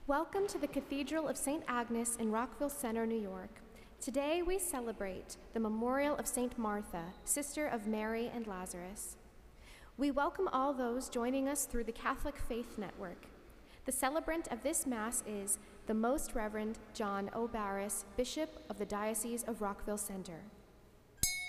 Welcome to the Cathedral of St. Agnes in Rockville Centre, New York. Today we celebrate the memorial of St. Martha, sister of Mary and Lazarus. We welcome all those joining us through the Catholic Faith Network. The celebrant of this Mass is the Most Reverend John O. Barris, Bishop of the Diocese of Rockville Centre.